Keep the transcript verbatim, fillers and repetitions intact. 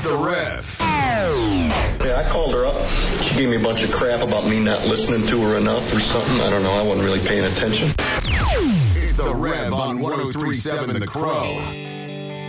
The Rev. Yeah, I called her up. She gave me a bunch of crap about me not listening to her enough or something. I don't know. I wasn't really paying attention. It's The Rev on one oh three point seven The Crow.